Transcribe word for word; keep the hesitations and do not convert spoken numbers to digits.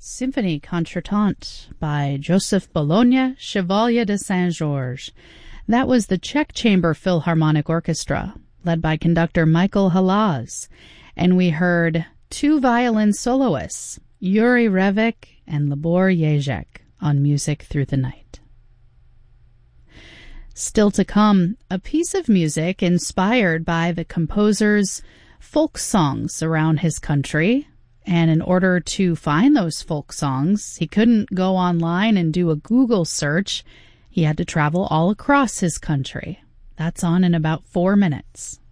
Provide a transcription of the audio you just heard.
Symphonie Contretemps by Joseph Bologna, Chevalier de Saint-Georges. That was the Czech Chamber Philharmonic Orchestra, led by conductor Michael Halaz. And we heard two violin soloists, Yuri Revik and Libor Jezek, on Music Through the Night. Still to come, a piece of music inspired by the composer's folk songs around his country. And in order to find those folk songs, he couldn't go online and do a Google search. He had to travel all across his country. That's on in about four minutes.